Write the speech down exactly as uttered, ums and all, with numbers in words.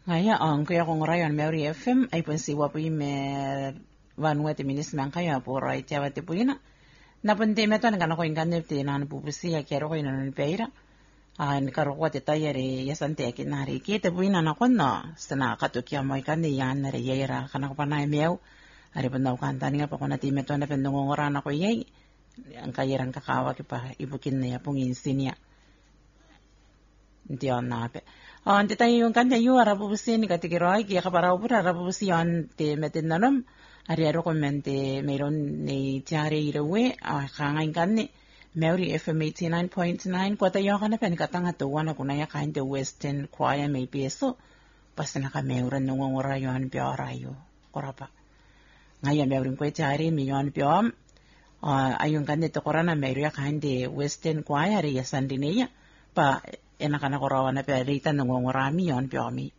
Ngaya ang kaya kong rayon Mary F M ay pansiwa po yung mer vanuati minis man kaya po right yawa te po ina. Napunti meto na kanako yung kanip te na napupusi ya kero ko ina ng peira. Ah ni karo ko te tayari yasante ya kinari kite po ina na kono sana katukya mo ikani yan na reyera kanako pa na mew. Ari pa daw kanta nga pa ko na ti meto na pendong ora na ko yay. Ang kayerang kakawa ki pa ibukin na ya pong insinya. Hindi on nape. Oh, hindi tayo yung kanya yung arapubusi ni katikiroy, kaya kaparaw po arapubusi yon te metin nanom. Ari aro komente mayroon ni tiyari irawe, ah, kangain kanni. Mary F M eighty-nine point nine, kwata yung kanapen, katanga tuwa na kunaya kain te Western Choir may peso. Basta nakameuran nung ngora yung piyo arayo. Korapa. Ngayon, mayroon ko tiyari, miyon piyo. Uh, ayun kanni to korana mayroon kain te Western Choir, yasan din niya. Pa, ena kana korawa na perita nungongorami yon piomi